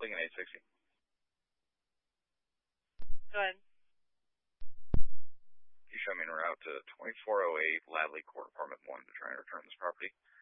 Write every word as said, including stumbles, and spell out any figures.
Lincoln eight sixty. Go ahead. You show me en route to twenty-four oh eight Ladley Court, Apartment one, to try and return this property.